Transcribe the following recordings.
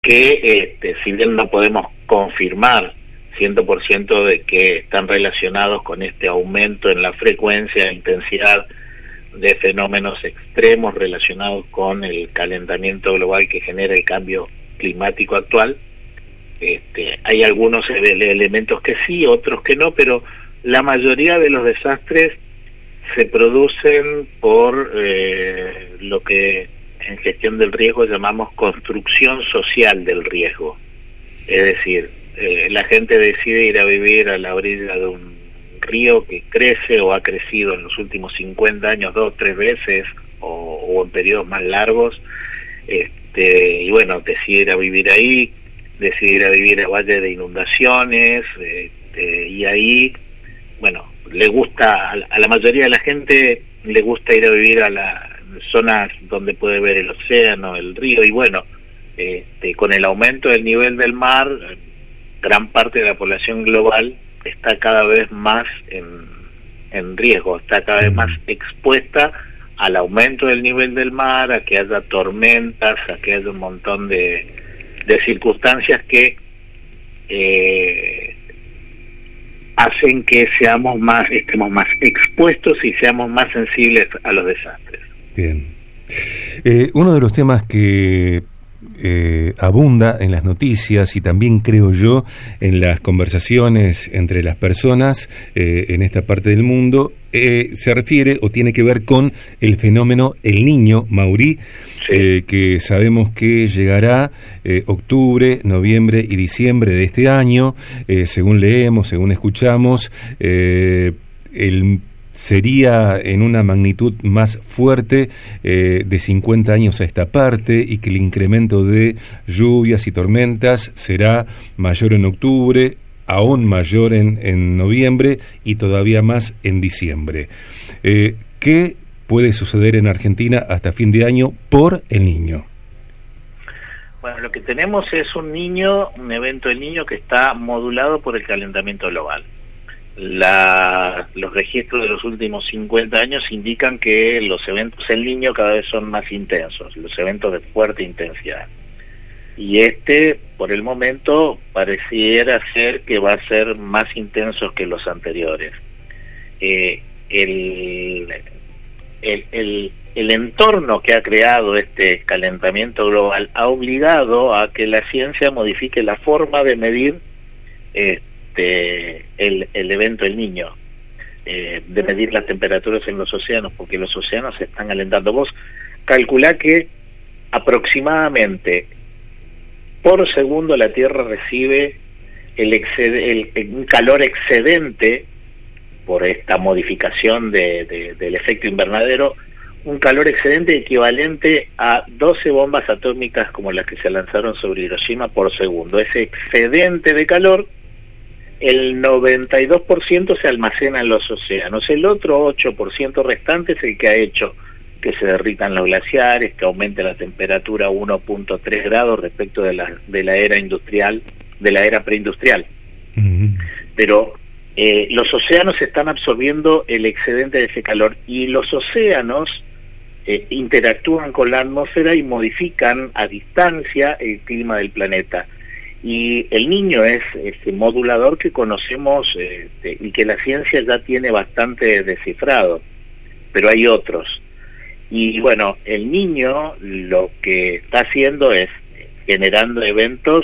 que si bien no podemos confirmar 100% de que están relacionados con este aumento en la frecuencia e intensidad de fenómenos extremos relacionados con el calentamiento global que genera el cambio climático actual, hay algunos elementos que sí, otros que no, pero la mayoría de los desastres se producen por lo que en gestión del riesgo llamamos construcción social del riesgo. Es decir, la gente decide ir a vivir a la orilla de un río que crece o ha crecido en los últimos 50 años 2 o 3 veces o en periodos más largos, y bueno, decide ir a vivir ahí, decide ir a vivir a valles de inundaciones, y ahí, bueno, le gusta, a la mayoría de la gente le gusta ir a vivir a las zonas donde puede ver el océano, el río, y bueno, con el aumento del nivel del mar, gran parte de la población global está cada vez más en riesgo, está cada vez más expuesta al aumento del nivel del mar, a que haya tormentas, a que haya un montón de circunstancias que hacen que estemos más expuestos y seamos más sensibles a los desastres. Bien. Uno de los temas que abunda en las noticias y también creo yo en las conversaciones entre las personas en esta parte del mundo se refiere o tiene que ver con el fenómeno El Niño, Maurí, sí. Que sabemos que llegará octubre, noviembre y diciembre de este año, según leemos, según escuchamos, sería en una magnitud más fuerte de 50 años a esta parte, y que el incremento de lluvias y tormentas será mayor en octubre, aún mayor en noviembre y todavía más en diciembre. ¿Qué puede suceder en Argentina hasta fin de año por El Niño? Bueno, lo que tenemos es un evento del Niño que está modulado por el calentamiento global. Los registros de los últimos 50 años indican que los eventos El Niño cada vez son más intensos, los eventos de fuerte intensidad. Y por el momento, pareciera ser que va a ser más intenso que los anteriores. El entorno que ha creado este calentamiento global ha obligado a que la ciencia modifique la forma de medir el evento El Niño, de medir las temperaturas en los océanos, porque los océanos se están calentando. Vos calculá que aproximadamente por segundo la Tierra recibe un calor excedente por esta modificación del efecto invernadero, un calor excedente equivalente a 12 bombas atómicas como las que se lanzaron sobre Hiroshima por segundo. Ese excedente de calor, el 92% se almacena en los océanos, el otro 8% restante es el que ha hecho que se derritan los glaciares, que aumente la temperatura 1.3 grados respecto de la era industrial, de la era preindustrial. Uh-huh. Pero los océanos están absorbiendo el excedente de ese calor, y los océanos interactúan con la atmósfera y modifican a distancia el clima del planeta. Y El Niño es ese modulador que conocemos y que la ciencia ya tiene bastante descifrado, pero hay otros. Y bueno, El Niño lo que está haciendo es generando eventos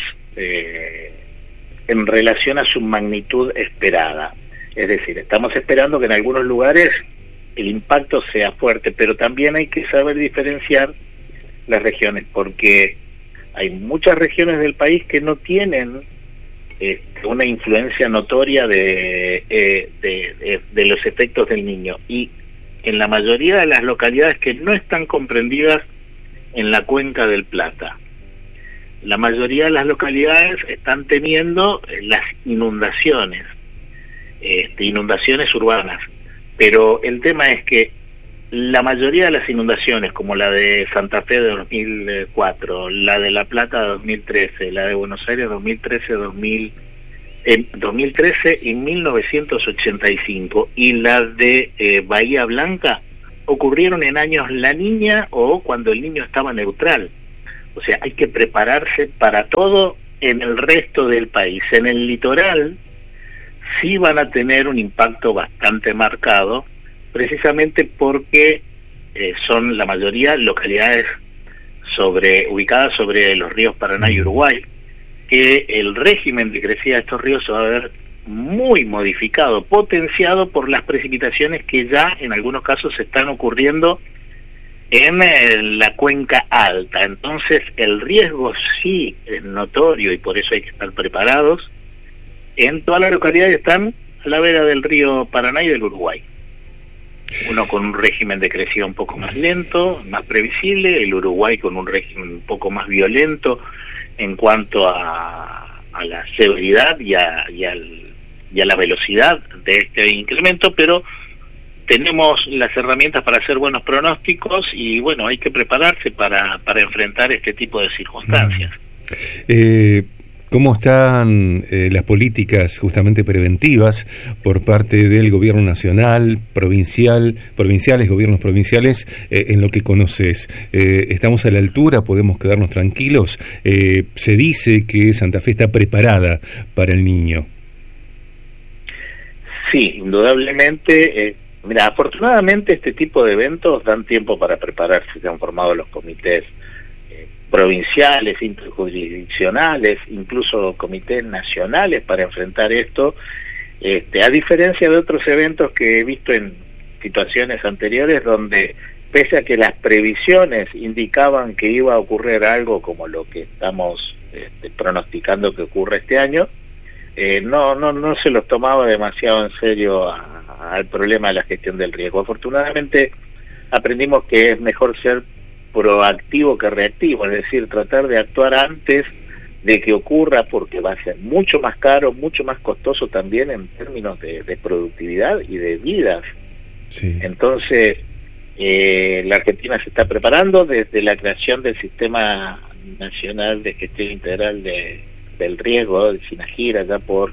en relación a su magnitud esperada. Es decir, estamos esperando que en algunos lugares el impacto sea fuerte, pero también hay que saber diferenciar las regiones, porque hay muchas regiones del país que no tienen una influencia notoria de los efectos del Niño, y en la mayoría de las localidades que no están comprendidas en la cuenca del Plata, la mayoría de las localidades están teniendo las inundaciones, inundaciones urbanas, pero el tema es que la mayoría de las inundaciones, como la de Santa Fe de 2004, la de La Plata de 2013, la de Buenos Aires 2013 y 1985, y la de Bahía Blanca, ocurrieron en años La Niña o cuando El Niño estaba neutral. O sea, hay que prepararse para todo en el resto del país. En el litoral sí van a tener un impacto bastante marcado, precisamente porque son la mayoría localidades ubicadas sobre los ríos Paraná y Uruguay, que el régimen de crecida de estos ríos se va a ver muy modificado, potenciado por las precipitaciones que ya en algunos casos están ocurriendo en la cuenca alta. Entonces el riesgo sí es notorio y por eso hay que estar preparados en todas las localidades que están a la vera del río Paraná y del Uruguay. Uno con un régimen de crecida un poco más lento, más previsible, el Uruguay con un régimen un poco más violento en cuanto a la severidad y a la velocidad de este incremento, pero tenemos las herramientas para hacer buenos pronósticos y bueno, hay que prepararse para enfrentar este tipo de circunstancias. ¿Cómo están las políticas justamente preventivas por parte del gobierno nacional, provinciales, gobiernos provinciales, en lo que conoces? ¿Estamos a la altura? ¿Podemos quedarnos tranquilos? Se dice que Santa Fe está preparada para el Niño. Sí, indudablemente. Mira, afortunadamente este tipo de eventos dan tiempo para prepararse. Se han formado los comités provinciales, interjurisdiccionales, incluso comités nacionales para enfrentar esto, a diferencia de otros eventos que he visto en situaciones anteriores donde pese a que las previsiones indicaban que iba a ocurrir algo como lo que estamos pronosticando que ocurre este año, no se los tomaba demasiado en serio al problema de la gestión del riesgo. Afortunadamente aprendimos que es mejor ser proactivo que reactivo, es decir, tratar de actuar antes de que ocurra, porque va a ser mucho más caro, mucho más costoso también en términos de productividad y de vidas. Sí. Entonces, la Argentina se está preparando desde la creación del Sistema Nacional de Gestión Integral del Riesgo, el SINAGIR, allá por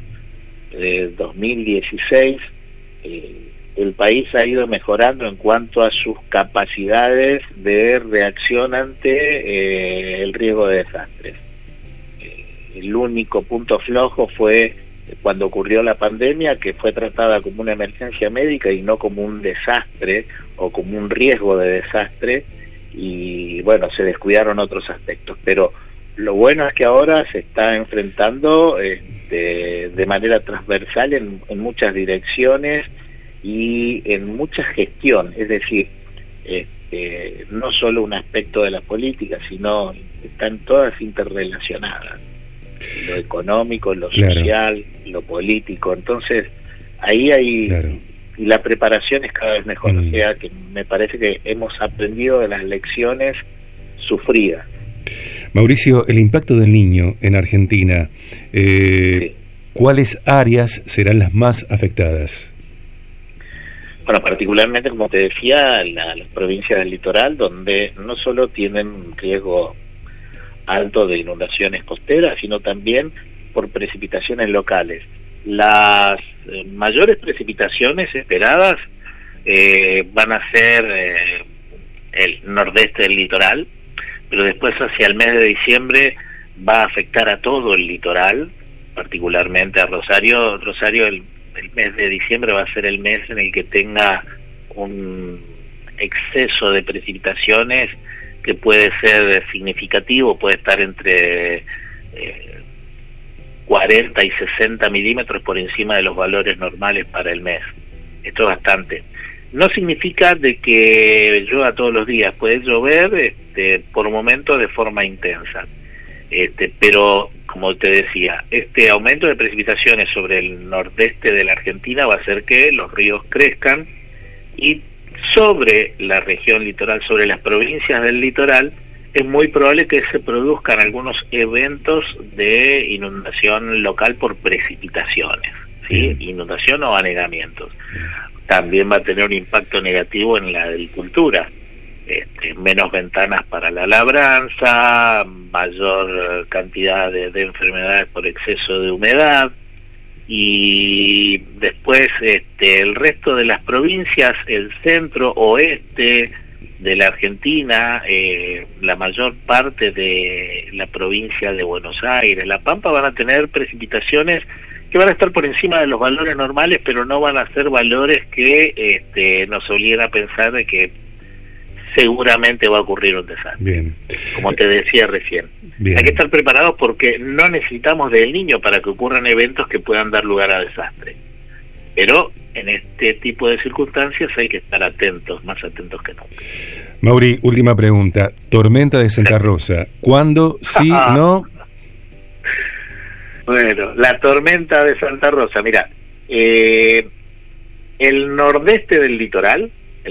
2016. El país ha ido mejorando en cuanto a sus capacidades de reacción ante el riesgo de desastres. El único punto flojo fue cuando ocurrió la pandemia, que fue tratada como una emergencia médica y no como un desastre o como un riesgo de desastre, y bueno, se descuidaron otros aspectos, pero lo bueno es que ahora se está enfrentando de manera transversal en muchas direcciones y en mucha gestión, es decir, no solo un aspecto de la política, sino están todas interrelacionadas, lo económico, lo social, lo político. Entonces ahí hay, y la preparación es cada vez mejor, o sea que me parece que hemos aprendido de las lecciones sufridas. Mauricio, el impacto del Niño en Argentina, sí. ¿Cuáles áreas serán las más afectadas? Bueno, particularmente, como te decía, las provincias del litoral, donde no solo tienen riesgo alto de inundaciones costeras, sino también por precipitaciones locales. Las mayores precipitaciones esperadas van a ser el nordeste del litoral, pero después hacia el mes de diciembre va a afectar a todo el litoral, particularmente a Rosario. El mes de diciembre va a ser el mes en el que tenga un exceso de precipitaciones que puede ser significativo, puede estar entre 40 y 60 milímetros por encima de los valores normales para el mes. Esto es bastante. No significa de que llueva todos los días, puede llover por momentos de forma intensa. Pero como te decía, este aumento de precipitaciones sobre el nordeste de la Argentina va a hacer que los ríos crezcan, y sobre la región litoral, sobre las provincias del litoral, es muy probable que se produzcan algunos eventos de inundación local por precipitaciones, ¿sí? Inundación o anegamientos. También va a tener un impacto negativo en la agricultura. Menos ventanas para la labranza, mayor cantidad de enfermedades por exceso de humedad, y después el resto de las provincias, el centro oeste la Argentina, la mayor parte de la provincia de Buenos Aires, La Pampa, van a tener precipitaciones que van a estar por encima de los valores normales, pero no van a ser valores que nos obliguen a pensar de que seguramente va a ocurrir un desastre. Bien. Como te decía recién. Bien. Hay que estar preparados porque no necesitamos del Niño para que ocurran eventos que puedan dar lugar a desastre. Pero en este tipo de circunstancias hay que estar atentos, más atentos que nunca. Mauri, última pregunta. Tormenta de Santa Rosa. ¿Cuándo? ¿Sí? ¿No? Bueno, la tormenta de Santa Rosa, mira, el nordeste del litoral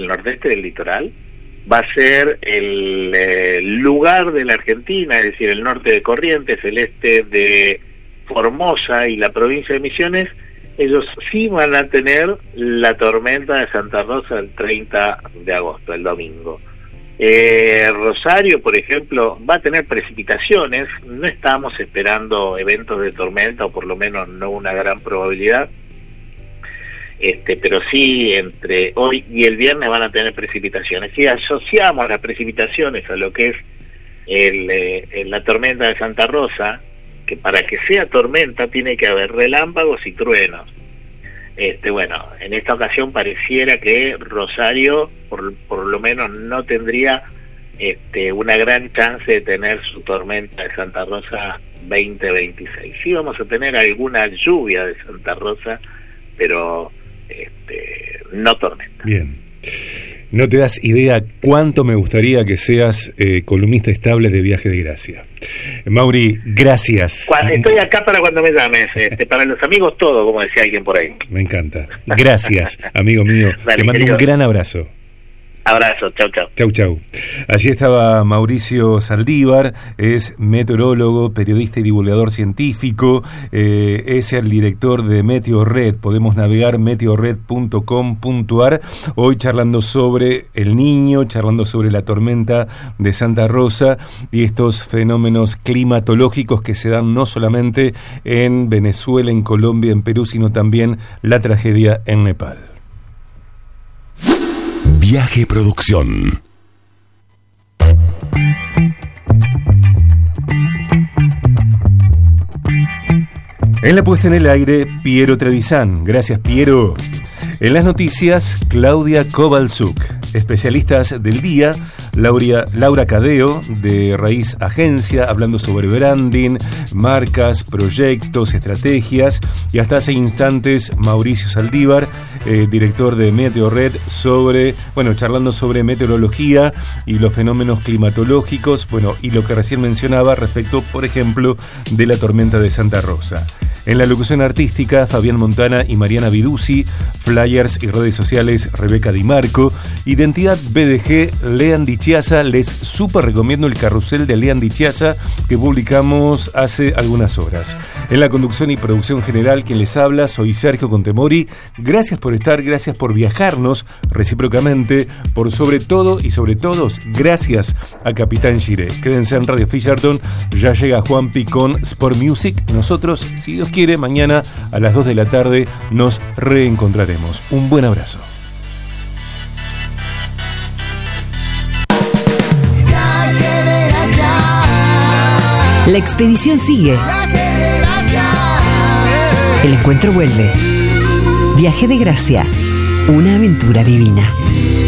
va a ser el lugar de la Argentina, es decir, el norte de Corrientes, el este de Formosa y la provincia de Misiones. Ellos sí van a tener la tormenta de Santa Rosa el 30 de agosto, el domingo. Rosario, por ejemplo, va a tener precipitaciones. No estamos esperando eventos de tormenta, o por lo menos no una gran probabilidad. Pero sí, entre hoy y el viernes van a tener precipitaciones. Si asociamos las precipitaciones a lo que es la tormenta de Santa Rosa, que para que sea tormenta tiene que haber relámpagos y truenos. Bueno, en esta ocasión pareciera que Rosario por lo menos no tendría una gran chance de tener su tormenta de Santa Rosa 2026. Sí vamos a tener alguna lluvia de Santa Rosa, pero no tormenta. Bien. No te das idea cuánto me gustaría que seas columnista estable de Viaje de Gracia. Mauri, gracias. Estoy acá para cuando me llames, para los amigos todo, como decía alguien por ahí. Me encanta. Gracias, amigo mío. Dale, te mando querido. Un gran abrazo. Abrazo, chau, chau. Chau, chau. Allí estaba Mauricio Saldívar, es meteorólogo, periodista y divulgador científico, es el director de Meteorred. Podemos navegar meteorred.com.ar. Hoy charlando sobre el Niño, charlando sobre la tormenta de Santa Rosa y estos fenómenos climatológicos que se dan no solamente en Venezuela, en Colombia, en Perú, sino también la tragedia en Nepal. Viaje Producción. En la puesta en el aire, Piero Trevisan. Gracias, Piero. En las noticias, Claudia Kovalchuk. Especialistas del día, Laura Cadeo, de Raíz Agencia, hablando sobre branding, marcas, proyectos, estrategias. Y hasta hace instantes, Mauricio Saldívar, director de Meteorred, charlando sobre meteorología y los fenómenos climatológicos, y lo que recién mencionaba respecto, por ejemplo, de la tormenta de Santa Rosa. En la locución artística, Fabián Montana y Mariana Viduzzi, flyers y redes sociales, Rebeca Di Marco, Identidad BDG, Lean Di Chiasa. Les súper recomiendo el carrusel de Lean Di Chiasa que publicamos hace algunas horas. En la conducción y producción general, quien les habla, soy Sergio Contemori. Gracias por estar, gracias por viajarnos recíprocamente, por sobre todo y sobre todos, gracias a Capitán Giré. Quédense en Radio Fisherton, ya llega Juanpi con Sport Music. Nosotros, si Dios quiere, mañana a las 2 de la tarde nos reencontraremos. Un buen abrazo. La expedición sigue. El encuentro vuelve. Viaje de Gracia, una aventura divina.